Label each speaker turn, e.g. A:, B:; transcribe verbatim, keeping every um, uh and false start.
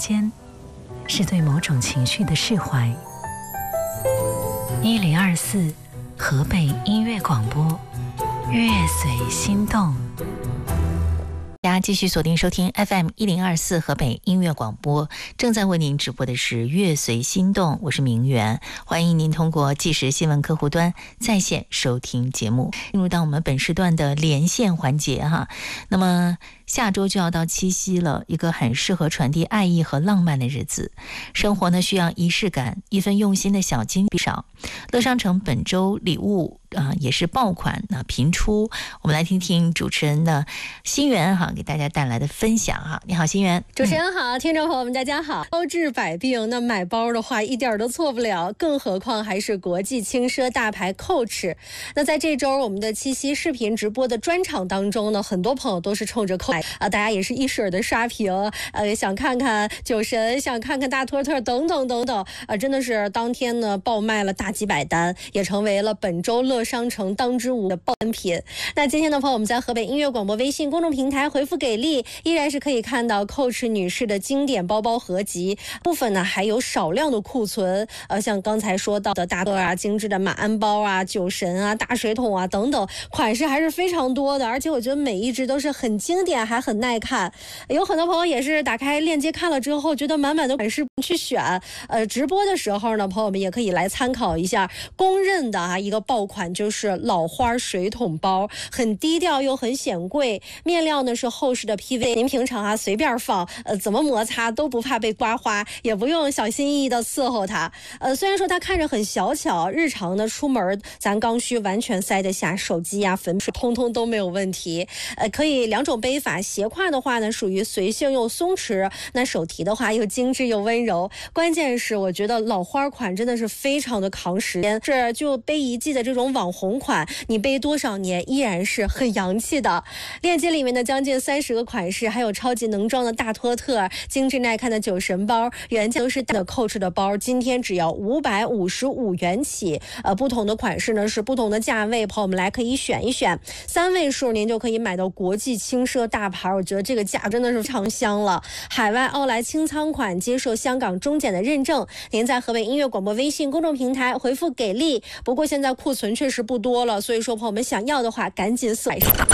A: 间，是对某种情绪的释怀。一零二四河北音乐广播，乐随心动。大家继续锁定收听 F M 一零二四河北音乐广播，正在为您直播的是乐随心动，我是明媛，欢迎您通过即时新闻客户端在线收听节目。进入到我们本时段的连线环节哈，那么下周就要到七夕了，一个很适合传递爱意和浪漫的日子。生活呢需要仪式感，一份用心的小金不少。乐商城本周礼物啊、呃、也是爆款啊频出，我们来听听主持人的心源哈给大家带来的分享哈。你好，心源。
B: 主持人好，嗯、听众朋友们大家好。包治百病，那买包的话一点都错不了，更何况还是国际轻奢大牌 Coach。那在这周我们的七夕视频直播的专场当中呢，很多朋友都是冲着 Coach 啊，大家也是一水的刷屏，呃，想看看酒神，想看看大托特等等等等，啊，真的是当天呢爆卖了大几百单，也成为了本周乐商城当之无的爆单品。那今天的朋友，我们在河北音乐广播微信公众平台回复给力，依然是可以看到 Coach 女士的经典包包合集，部分呢还有少量的库存，呃，像刚才说到的大托啊、精致的马鞍包啊、酒神啊、大水桶啊等等，款式还是非常多的，而且我觉得每一只都是很经典，还很耐看。有很多朋友也是打开链接看了之后，觉得满满的款式去选。呃，直播的时候呢，朋友们也可以来参考一下，公认的啊一个爆款就是老花水桶包，很低调又很显贵，面料呢是厚实的 P V， 您平常啊随便放，呃怎么摩擦都不怕被刮花，也不用小心翼翼的伺候它。呃，虽然说它看着很小巧，日常呢出门咱刚需完全塞得下手机呀、粉水，通通都没有问题。呃，可以两种背法，斜挎的话呢属于随性又松弛，那手提的话又精致又温柔。关键是我觉得老花款真的是非常的扛时间，是就背一季的这种网红款，你背多少年依然是很洋气的。链接里面的将近三十个款式，还有超级能装的大托特、精致耐看的酒神包，原价都是大的 Coach 的包，今天只要五百五十五元起。呃，不同的款式呢是不同的价位，朋友们来可以选一选，三位数您就可以买到国际轻奢大牌，我觉得这个价真的是非常香了。海外奥莱清仓款接受香港中检的认证，您在河北音乐广播微信公众平台回复给力。不过现在库存确实不多了，所以说朋友们想要的话赶紧搜。